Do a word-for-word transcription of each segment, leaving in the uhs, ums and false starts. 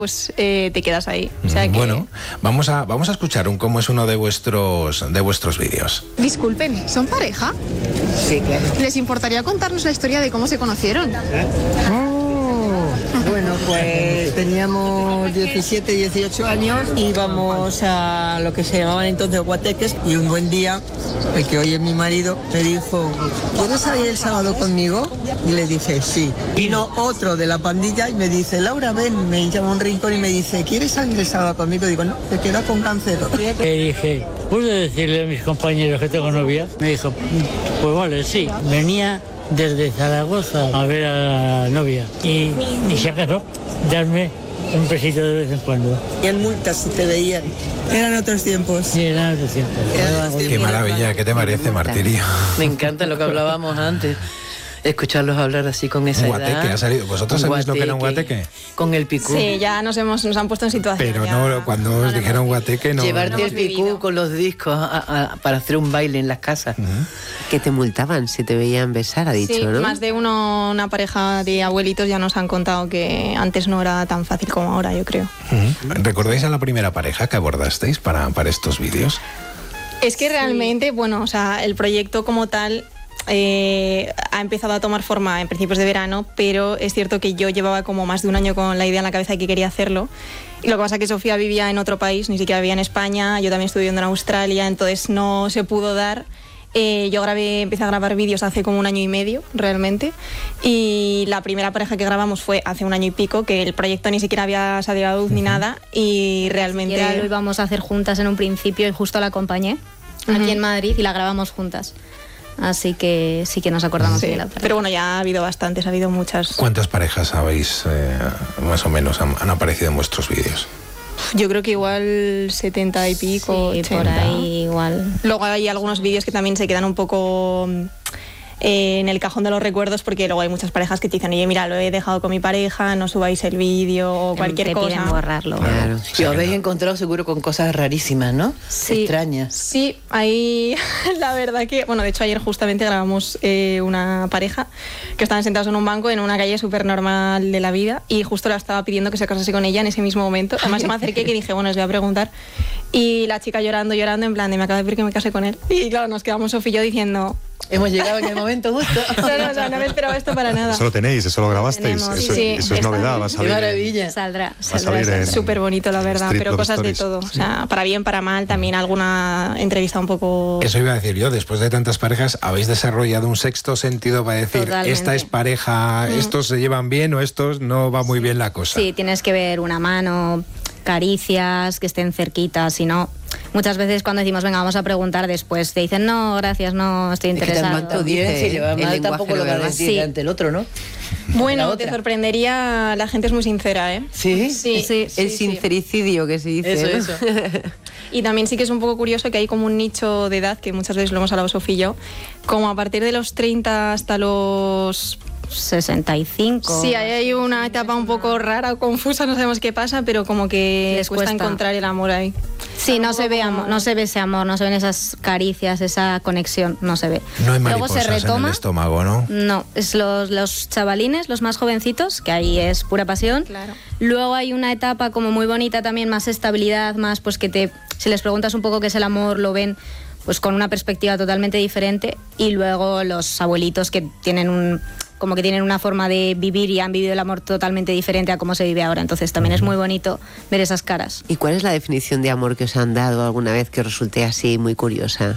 pues eh, te quedas ahí. O sea que... Bueno, vamos a, vamos a escuchar un cómo es uno de vuestros, de vuestros vídeos. Disculpen, ¿son pareja? Sí, claro. ¿Les importaría contarnos la historia de cómo se conocieron? ¿Eh? Oh, bueno, pues teníamos diecisiete, dieciocho años, íbamos a lo que se llamaban entonces guateques, y un buen día, el que hoy es mi marido, me dijo, ¿quieres salir el sábado conmigo? Y le dije, sí. Vino otro de la pandilla y me dice, Laura, ven, me llama a un rincón y me dice, ¿quieres salir el sábado conmigo? Digo, no, te quedas con cáncer. Le dije, ¿puedo decirle a mis compañeros que tengo novia? Me dijo, pues vale, sí. Venía desde Zaragoza a ver a la novia y, y si acaso, darme un besito de vez en cuando. Y en multas si te veían. Eran otros tiempos. Sí, eran otros tiempos. Eran Qué maravilla, ¿qué te parece, Martirio? Me encanta lo que hablábamos antes. Escucharlos hablar así con esa un guateque edad. Ha salido. ¿Vosotros sabéis lo que era un guateque? Con el picú. Sí, ya nos hemos nos han puesto en situación. Pero ya, no, cuando os dijeron guateque, no. Llevarte no el picú vivido. con los discos a, a, para hacer un baile en las casas. Uh-huh. Que te multaban si te veían besar, ha dicho, sí, ¿no? más de uno, una pareja de abuelitos ya nos han contado que antes no era tan fácil como ahora, yo creo. Uh-huh. ¿Recordáis a la primera pareja que abordasteis para, para estos vídeos? Es que realmente, bueno, o sea, el proyecto como tal eh, ha empezado a tomar forma en principios de verano, pero es cierto que yo llevaba como más de un año con la idea en la cabeza de que quería hacerlo. Y lo que pasa es que Sofía vivía en otro país, ni siquiera vivía en España, yo también estuve viviendo en Australia, entonces no se pudo dar. Eh, yo grabé, empecé a grabar vídeos hace como un año y medio, realmente, y la primera pareja que grabamos fue hace un año y pico, que el proyecto ni siquiera había salido a luz uh-huh. ni nada, y realmente... Ya lo íbamos a hacer juntas en un principio y justo la acompañé uh-huh. aquí en Madrid y la grabamos juntas. Así que sí que nos acordamos sí, de la pareja. Pero bueno, ya ha habido bastantes, ha habido muchas. ¿Cuántas parejas habéis, eh, más o menos, han, han aparecido en vuestros vídeos? Yo creo que igual setenta y pico, sí, ochenta. Por ahí igual. Luego hay algunos vídeos que también se quedan un poco eh, en el cajón de los recuerdos, porque luego hay muchas parejas que te dicen, oye, mira, lo he dejado con mi pareja, no subáis el vídeo o cualquier te cosa. Piden borrarlo. Claro. Y os habéis encontrado seguro con cosas rarísimas, ¿no? Sí. Extrañas. Sí, ahí la verdad que, bueno, de hecho ayer justamente grabamos eh, una pareja que estaban sentados en un banco en una calle súper normal de la vida y justo la estaba pidiendo que se casase con ella en ese mismo momento. Además me acerqué que dije, bueno, les voy a preguntar. Y la chica llorando, llorando, en plan de me acaba de pedir que me case con él. Y claro, nos quedamos Sofía y yo diciendo... Hemos llegado en el momento justo. No, no, no, no me esperaba esto para nada. Eso lo tenéis, eso lo grabasteis. Tenemos, eso, sí, eso es está novedad, bien. va a salir. Qué maravilla. Saldrá, Va a saldrá, salir en- saldrá. Súper bonito, la verdad, Street pero Love cosas Stories. de todo. O sea, para bien, para mal, también alguna entrevista un poco... Eso iba a decir yo, después de tantas parejas, ¿habéis desarrollado un sexto sentido para decir, Totalmente. esta es pareja, Mm. estos se llevan bien o estos no va muy bien la cosa? Sí, tienes que ver una mano, caricias, que estén cerquitas, si no... Muchas veces cuando decimos, venga, vamos a preguntar después, te dicen, no, gracias, no estoy Es que interesado. tanto bien, si le va el mal lenguaje tampoco lo va a no verbal. decir Sí. ante el otro, ¿no? La Bueno, otra. te sorprendería, la gente es muy sincera, ¿eh? ¿Sí? Sí, sí, El sí. sincericidio que se dice. Eso, ¿no? eso. Y también sí que es un poco curioso que hay como un nicho de edad, que muchas veces lo hemos hablado Sofía y yo, como a partir de los treinta hasta los... sesenta y cinco. Sí, ahí hay una etapa un poco rara o confusa, no sabemos qué pasa, pero como que Les cuesta cuesta. encontrar el amor ahí. Sí, no se ve como- amor, no se ve ese amor, no se ven esas caricias, esa conexión, no se ve. No hay Luego se mariposas en el retoma. estómago, ¿no? No, es los, los chavalines, los más jovencitos, que ahí es pura pasión. Claro. Luego hay una etapa como muy bonita también, más estabilidad, más pues que te, si les preguntas un poco qué es el amor, lo ven pues con una perspectiva totalmente diferente. Y luego los abuelitos que tienen un, como que tienen una forma de vivir y han vivido el amor totalmente diferente a cómo se vive ahora. Entonces también es muy bonito ver esas caras. ¿Y cuál es la definición de amor que os han dado alguna vez que os resulte así muy curiosa?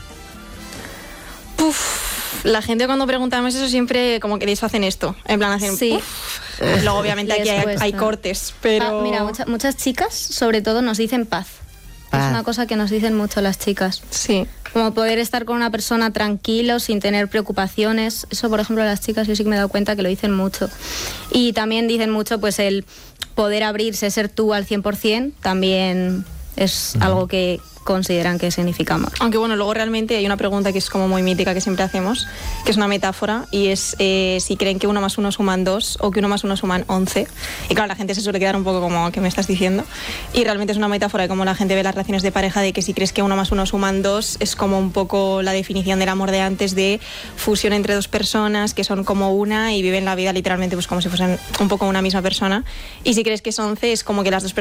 Puf, la gente cuando preguntamos eso siempre como que ellos hacen esto, en plan hacen... Sí. puf. Luego obviamente Les aquí hay, cuesta. hay cortes, pero... Ah, mira, mucha- muchas chicas, sobre todo, nos dicen paz. Paz. Es una cosa que nos dicen mucho las chicas. Sí. Como poder estar con una persona tranquilo, sin tener preocupaciones. Eso, por ejemplo, las chicas yo sí que me he dado cuenta que lo dicen mucho. Y también dicen mucho pues el poder abrirse, ser tú al cien por ciento, también es algo que consideran que significa amor. Aunque bueno, luego realmente hay una pregunta que es como muy mítica que siempre hacemos, que es una metáfora, y es eh, si creen que uno más uno suman dos o que uno más uno suman once. Y claro, la gente se suele quedar un poco como, ¿qué me estás diciendo? Y realmente es una metáfora de cómo la gente ve las relaciones de pareja, de que si crees que uno más uno suman dos, es como un poco la definición del amor de antes, de fusión entre dos personas que son como una y viven la vida literalmente pues como si fuesen un poco una misma persona. Y si crees que es once, es como que las dos personas